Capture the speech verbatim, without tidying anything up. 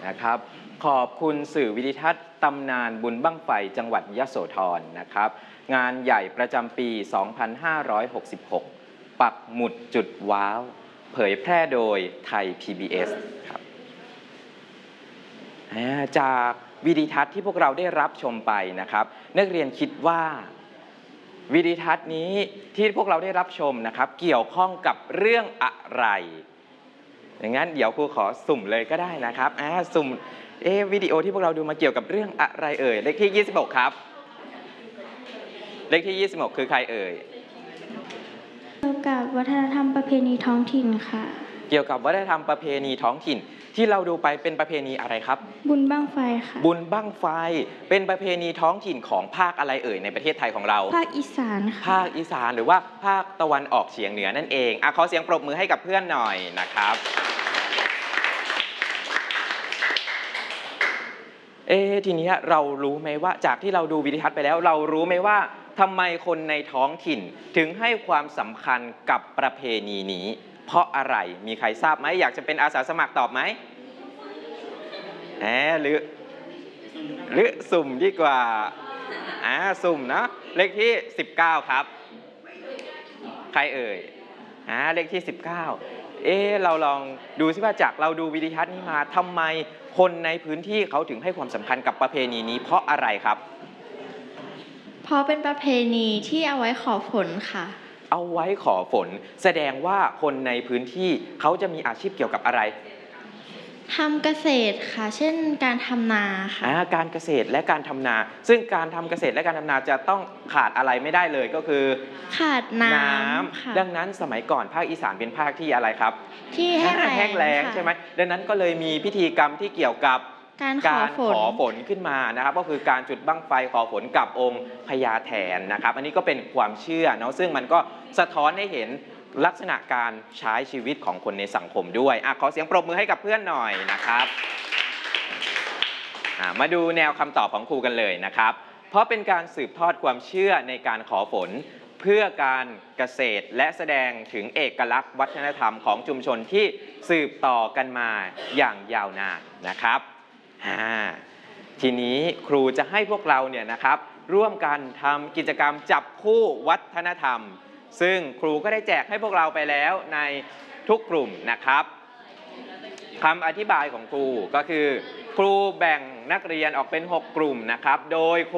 นะครับขอบคุณสื่อวิดิทัศน์ตำนานบุญบั้งไฟจังหวัดยโสธรนะครับงานใหญ่ประจำปี สองพันห้าร้อยหกสิบหก ปักหมุดจุดว้าวเผยแพร่โดยไทย พี บี เอส ครับจากวิดิทัศน์ที่พวกเราได้รับชมไปนะครับนักเรียนคิดว่าวิดิทัศน์นี้ที่พวกเราได้รับชมนะครับเกี่ยวข้องกับเรื่องอะไรอย่างนั้นเดี๋ยวครูขอสุ่มเลยก็ได้นะครับอ่าสุ่มเอ๊ะวิดีโอที่พวกเราดูมาเกี่ยวกับเรื่องอะไรเอ่ยเลขที่ยี่สิบหกครับเลขที่ยี่สิบหกคือใครเอ่ยเกี่ยวกับวัฒนธรรมประเพณีท้องถิ่นค่ะเกี่ยวกับวัฒนธรรมประเพณีท้องถิ่นที่เราดูไปเป็นประเพณีอะไรครับบุญบั้งไฟค่ะบุญบั้งไฟเป็นประเพณีท้องถิ่นของภาคอะไรเอ่ยในประเทศไทยของเราภาคอีสานค่ะภาคอีสานหรือว่าภาคตะวันออกเฉียงเหนือนั่นเองอ่ะขอเสียงปรบมือให้กับเพื่อนหน่อยนะครับเอ๊ทีนี้เรารู้ไหมว่าจากที่เราดูวิดิทัศน์ไปแล้วเรารู้ไหมว่าทำไมคนในท้องถิ่นถึงให้ความสำคัญกับประเพณีนี้เพราะอะไรมีใครทราบไหมอยากจะเป็นอาสาสมัครตอบไหมแหมหรือหรือสุ่มดีกว่าอ่าสุ่มนะเลขที่สิบเก้าครับใครเอ่ยอ่าเลขที่สิบเก้าเอ๊เราลองดูซิว่าจากเราดูวิดิทัศน์นี้มาทำไมคนในพื้นที่เขาถึงให้ความสำคัญกับประเพณีนี้เพราะอะไรครับเพราะเป็นประเพณีที่เอาไว้ขอฝนค่ะเอาไว้ขอฝนแสดงว่าคนในพื้นที่เขาจะมีอาชีพเกี่ยวกับอะไรทำเกษตรค่ะเช่นการทำนาค่ะการเกษตรและการทำนาซึ่งการทำเกษตรและการทำนาจะต้องขาดอะไรไม่ได้เลยก็คือขาดน้ำดังนั้นสมัยก่อนภาคอีสานเป็นภาคที่อะไรครับที่แห้งแล้งใช่ไหมดังนั้นก็เลยมีพิธีกรรมที่เกี่ยวกับการขอฝนขึ้นมานะครับก็คือการจุดบั้งไฟขอฝนกับองค์พญาแถนนะครับอันนี้ก็เป็นความเชื่อเนาะซึ่งมันก็สะท้อนให้เห็นลักษณะการใช้ชีวิตของคนในสังคมด้วยอ่ะขอเสียงปรบมือให้กับเพื่อนหน่อยนะครับอ่ะมาดูแนวคำตอบของครูกันเลยนะครับเพราะเป็นการสืบทอดความเชื่อในการขอฝนเพื่อการเกษตรและแสดงถึงเอกลักษณ์วัฒนธรรมของชุมชนที่สืบต่อกันมาอย่างยาวนานนะครับทีนี้ครูจะให้พวกเราเนี่ยนะครับร่วมกันทำกิจกรรมจับคู่วัฒนธรรมซึ่งครูก็ได้แจกให้พวกเราไปแล้วในทุกกลุ่มนะครับคำอธิบายของครูก็คือครูแบ่งนักเรียนออกเป็นหกกลุ่มนะครับโดย